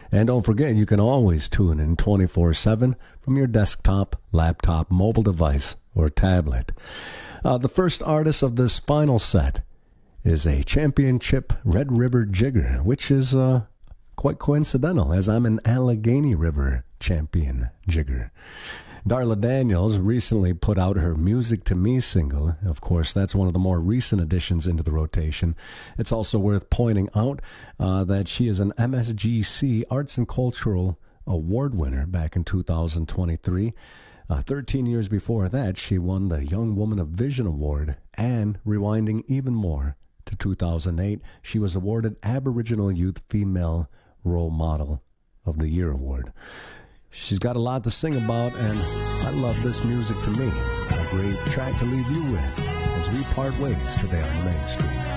And don't forget, you can always tune in 24/7 from your desktop, laptop, mobile device, or tablet. The first artist of this final set is a championship Red River jigger, which is quite coincidental, as I'm an Allegheny River champion jigger. Darla Daniels recently put out her Music to Me single. Of course, that's one of the more recent additions into the rotation. It's also worth pointing out that she is an MSGC Arts and Cultural Award winner back in 2023. 13 years before that, she won the Young Woman of Vision Award, and rewinding even more to 2008, she was awarded Aboriginal Youth Female Role Model of the Year Award. She's got a lot to sing about, and I love this Music to Me. A great track to leave you with as we part ways today on the Main Street.